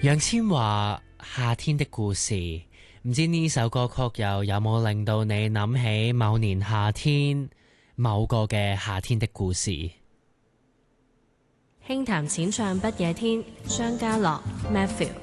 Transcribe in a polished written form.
楊千嬅夏天的故事，唔知呢首歌曲又有冇令到你諗起某年夏天某個嘅夏天的故事？ 輕談淺唱不夜天，張家樂 Matthew。